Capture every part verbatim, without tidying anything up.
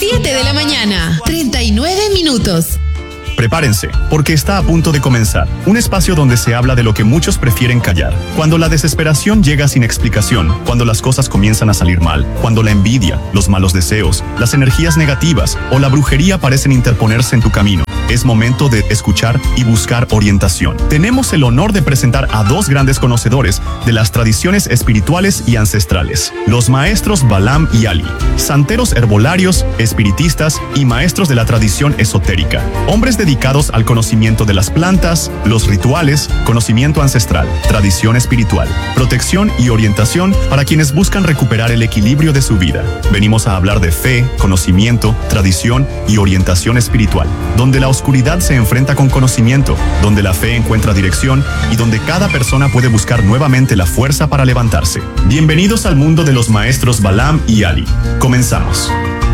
siete de la mañana, treinta y nueve minutos. Prepárense, porque está a punto de comenzar. Un espacio donde se habla de lo que muchos prefieren callar. Cuando la desesperación llega sin explicación, cuando las cosas comienzan a salir mal, cuando la envidia, los malos deseos, las energías negativas o la brujería parecen interponerse en tu camino. Es momento de escuchar y buscar orientación. Tenemos el honor de presentar a dos grandes conocedores de las tradiciones espirituales y ancestrales. Los maestros Balaam y Ali, santeros herbolarios, espiritistas y maestros de la tradición esotérica. Hombres dedicados al conocimiento de las plantas, los rituales, conocimiento ancestral, tradición espiritual, protección y orientación para quienes buscan recuperar el equilibrio de su vida. Venimos a hablar de fe, conocimiento, tradición y orientación espiritual, donde la oscuridad se enfrenta con conocimiento, donde la fe encuentra dirección y donde cada persona puede buscar nuevamente la fuerza para levantarse. Bienvenidos al mundo de los maestros Balaam y Ali. Comenzamos.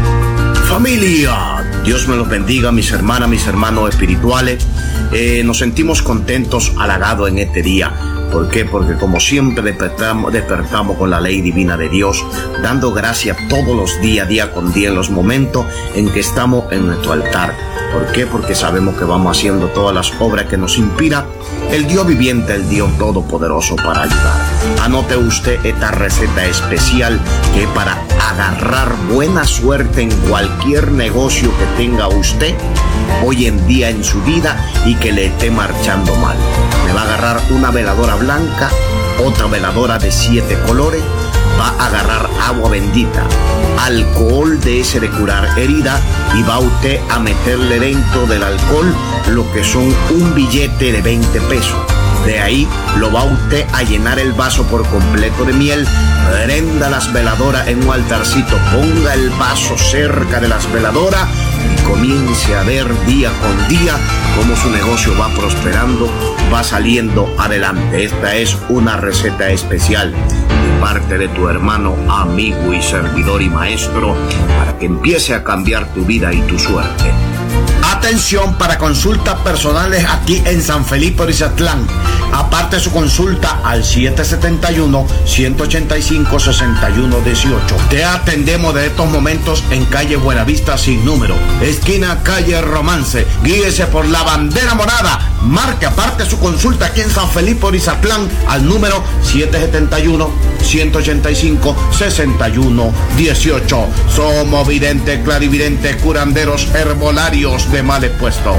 Familia, Dios me los bendiga, mis hermanas, mis hermanos espirituales. Eh, nos sentimos contentos, halagados en este día. ¿Por qué? Porque como siempre despertamos, despertamos con la ley divina de Dios, dando gracias todos los días, día con día, en los momentos en que estamos en nuestro altar. ¿Por qué? Porque sabemos que vamos haciendo todas las obras que nos inspira el Dios viviente, el Dios todopoderoso para ayudar. Anote usted esta receta especial que es para agarrar buena suerte en cualquier negocio que tenga usted hoy en día en su vida y que le esté marchando mal. Me va a agarrar una veladora blanca, otra veladora de siete colores, va a agarrar agua bendita, alcohol de ese de curar herida y va usted a meterle dentro del alcohol lo que son un billete de veinte pesos. De ahí lo va usted a llenar el vaso por completo de miel, prenda las veladoras en un altarcito, ponga el vaso cerca de las veladoras y comience a ver día con día cómo su negocio va prosperando, va saliendo adelante. Esta es una receta especial de parte de tu hermano, amigo y servidor y maestro para que empiece a cambiar tu vida y tu suerte. Atención para consultas personales aquí en San Felipe Orizatlán. Aparte su consulta al siete siete uno, uno ocho cinco, seis uno uno ocho. Te atendemos de estos momentos en calle Buenavista sin número, esquina calle Romance. Guíese por la bandera morada. Marque aparte su consulta aquí en San Felipe Orizatlán al número siete siete uno, uno ocho cinco, seis uno uno ocho. Somos videntes, clarividentes, curanderos, herbolarios de mal expuesto.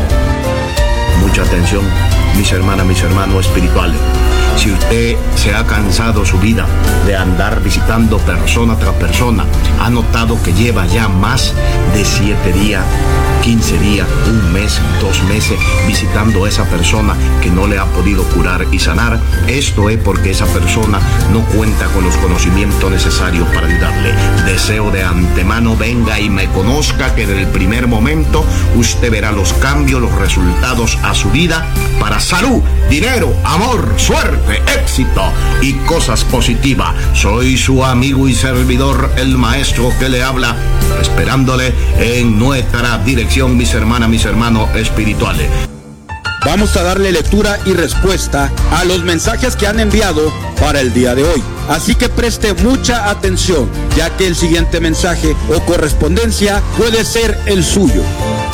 Mucha atención, mis hermanas, mis hermanos espirituales. Si usted se ha cansado su vida de andar visitando persona tras persona, ha notado que lleva ya más de siete días, quince días, un mes, dos meses visitando a esa persona que no le ha podido curar y sanar, esto es porque esa persona no cuenta con los conocimientos necesarios para ayudarle. Deseo de antemano venga y me conozca, que desde el primer momento usted verá los cambios, los resultados a su vida para salud, dinero, amor, suerte, éxito y cosas positivas. Soy su amigo y servidor, el maestro que le habla, esperándole en nuestra dirección, mis hermanas, mis hermanos espirituales. Vamos a darle lectura y respuesta a los mensajes que han enviado para el día de hoy. Así que preste mucha atención, ya que el siguiente mensaje o correspondencia puede ser el suyo.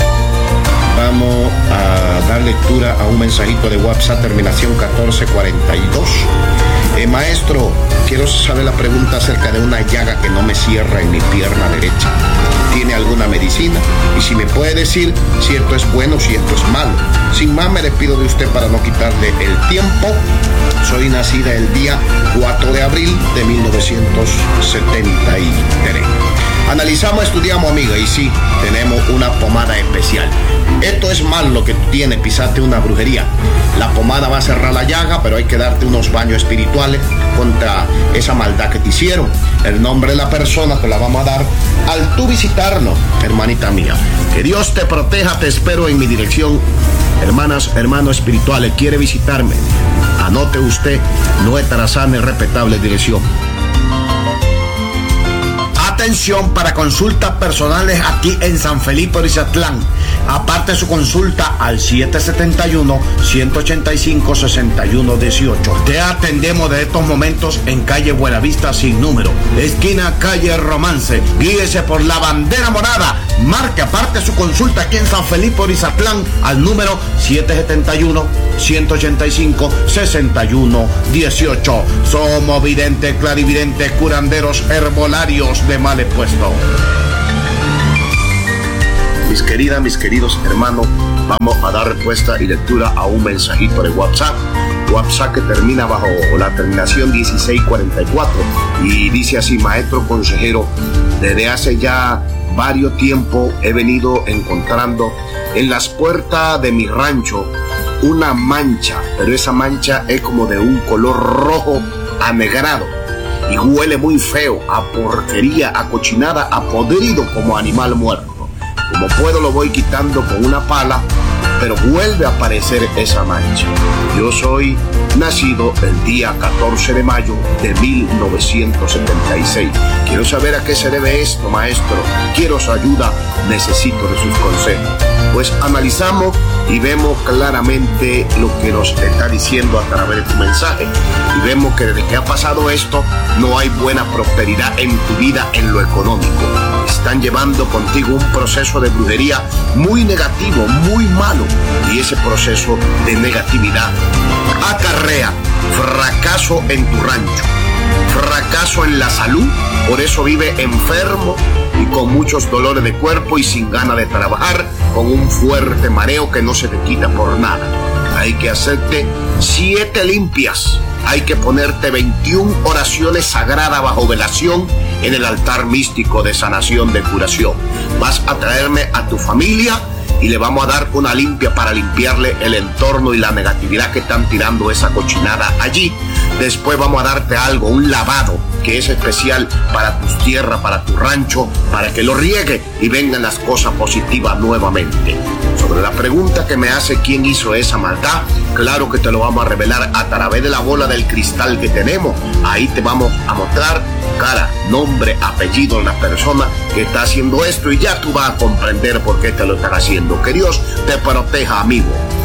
Vamos a dar lectura a un mensajito de WhatsApp, terminación catorce cuarenta y dos. Eh, maestro, quiero saber la pregunta acerca de una llaga que no me cierra en mi pierna derecha. ¿Tiene alguna medicina? Y si me puede decir si esto es bueno o si esto es malo. Sin más, me despido de usted para no quitarle el tiempo. Soy nacida el día cuatro de abril de mil novecientos setenta y tres. Analizamos, estudiamos, amiga, y sí, tenemos una pomada especial. Esto es mal lo que tú tienes, pisaste una brujería. La pomada va a cerrar la llaga, pero hay que darte unos baños espirituales contra esa maldad que te hicieron. El nombre de la persona te la vamos a dar al tú visitarnos, hermanita mía. Que Dios te proteja, te espero en mi dirección. Hermanas, hermanos espirituales, quiere visitarme, anote usted nuestra sana y respetable dirección. Atención para consultas personales aquí en San Felipe Orizatlán. Aparte su consulta al siete siete uno, uno ocho cinco, seis uno uno ocho. Te atendemos de estos momentos en calle Buenavista sin número, esquina calle Romance. Guíese por la bandera morada. consulta aquí en San Felipe Orizatlán al número siete siete uno, uno ocho cinco, seis uno uno ocho. Somos videntes, clarividentes, curanderos, herbolarios de mal expuesto. Mis queridas, mis queridos hermanos, vamos a dar respuesta y lectura a un mensajito de WhatsApp. WhatsApp que termina bajo la terminación dieciséis cuarenta y cuatro y dice así: maestro consejero, desde hace ya varios tiempos he venido encontrando en las puertas de mi rancho una mancha, pero esa mancha es como de un color rojo anegrado y huele muy feo, a porquería, a cochinada, a podrido, como animal muerto. Como puedo lo voy quitando con una pala, pero vuelve a aparecer esa mancha. Yo soy nacido el día catorce de mayo de mil novecientos setenta y seis. Quiero saber a qué se debe esto, maestro. Quiero su ayuda, necesito de sus consejos. Pues analizamos y vemos claramente lo que nos está diciendo a través de tu mensaje. Y vemos que desde que ha pasado esto, no hay buena prosperidad en tu vida en lo económico. Están llevando contigo un proceso de brujería muy negativo, muy malo. Y ese proceso de negatividad acarrea fracaso en tu rancho, fracaso en la salud. Por eso vive enfermo y con muchos dolores de cuerpo y sin ganas de trabajar, con un fuerte mareo que no se te quita por nada. Hay que hacerte siete limpias. Hay que ponerte veintiuna oraciones sagradas bajo velación en el altar místico de sanación, de curación. Vas a traerme a tu familia y le vamos a dar una limpia para limpiarle el entorno y la negatividad que están tirando esa cochinada allí. Después vamos a darte algo, un lavado que es especial para tus tierras, para tu rancho, para que lo riegue y vengan las cosas positivas nuevamente. Sobre la pregunta que me hace quién hizo esa maldad, claro que te lo vamos a revelar a través de la bola del cristal que tenemos. Ahí te vamos a mostrar cara, nombre, apellido de la persona que está haciendo esto y ya tú vas a comprender por qué te lo están haciendo. Que Dios te proteja, amigo.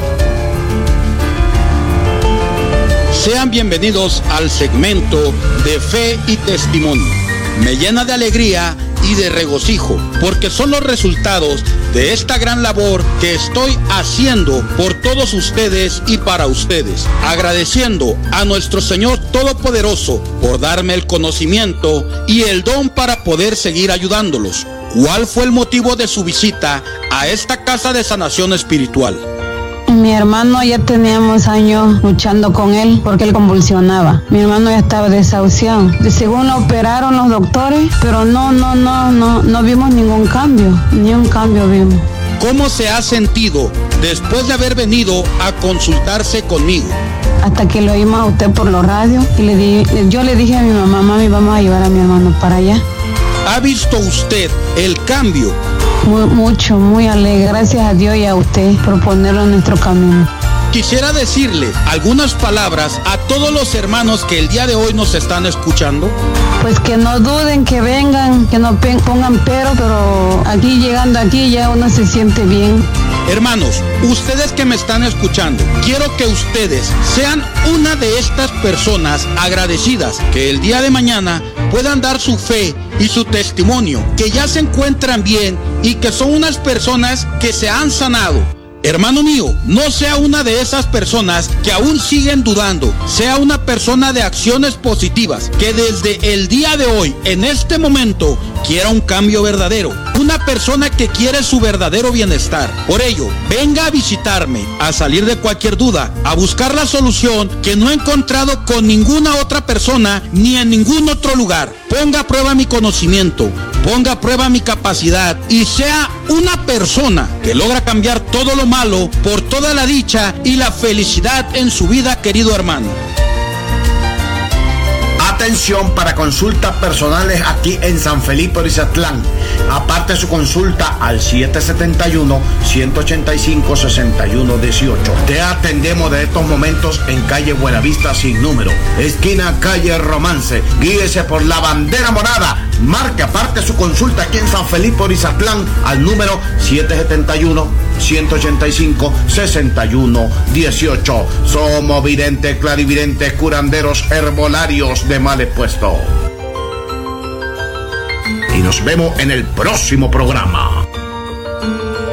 Sean bienvenidos al segmento de Fe y Testimonio. Me llena de alegría y de regocijo, porque son los resultados de esta gran labor que estoy haciendo por todos ustedes y para ustedes, agradeciendo a nuestro Señor Todopoderoso por darme el conocimiento y el don para poder seguir ayudándolos. ¿Cuál fue el motivo de su visita a esta casa de sanación espiritual? Mi hermano ya teníamos años luchando con él porque él convulsionaba. Mi hermano ya estaba desahuciado. De según lo operaron los doctores, pero no, no, no, no, no vimos ningún cambio, ni un cambio vimos. ¿Cómo se ha sentido después de haber venido a consultarse conmigo? Hasta que lo oímos a usted por los radios y le di, yo le dije a mi mamá, mami, vamos a llevar a mi hermano para allá. ¿Ha visto usted el cambio? Muy, mucho, muy alegre. Gracias a Dios y a usted por ponerlo en nuestro camino. Quisiera decirle algunas palabras a todos los hermanos que el día de hoy nos están escuchando. Pues que no duden, que vengan, que no pongan pero, pero aquí llegando aquí ya uno se siente bien. Hermanos, ustedes que me están escuchando, quiero que ustedes sean una de estas personas agradecidas que el día de mañana puedan dar su fe y su testimonio, que ya se encuentran bien y que son unas personas que se han sanado. Hermano mío, no sea una de esas personas que aún siguen dudando. Sea una persona de acciones positivas, que desde el día de hoy, en este momento, quiera un cambio verdadero. Una persona que quiere su verdadero bienestar. Por ello, venga a visitarme, a salir de cualquier duda, a buscar la solución que no he encontrado con ninguna otra persona ni en ningún otro lugar. Ponga a prueba mi conocimiento, ponga a prueba mi capacidad y sea una persona que logra cambiar todo lo malo por toda la dicha y la felicidad en su vida, querido hermano. Atención para consultas personales aquí en San Felipe Orizatlán. Aparte su consulta al siete siete uno, uno ocho cinco, seis uno uno ocho. Te atendemos de estos momentos en calle Buenavista sin número, esquina calle Romance. Guíese por la bandera morada. Marque aparte su consulta aquí en San Felipe Orizatlán al número siete siete uno, uno ocho cinco, seis uno uno ocho. Somos videntes, clarividentes, curanderos, herbolarios de mal expuesto. Y nos vemos en el próximo programa.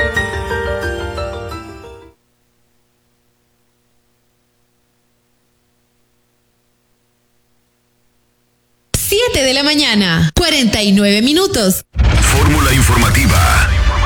de la mañana, cuarenta y nueve minutos. Fórmula informativa.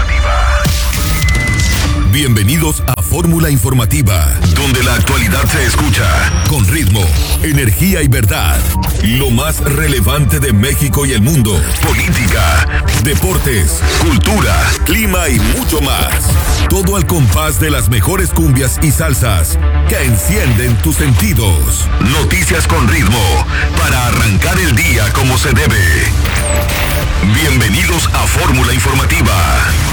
Bienvenidos a Fórmula Informativa, donde la actualidad se escucha con ritmo, energía y verdad. Lo más relevante de México y el mundo, política, deportes, cultura, clima y mucho más. Todo al compás de las mejores cumbias y salsas que encienden tus sentidos. Noticias con ritmo para arrancar el día como se debe. Bienvenidos a Fórmula Informativa.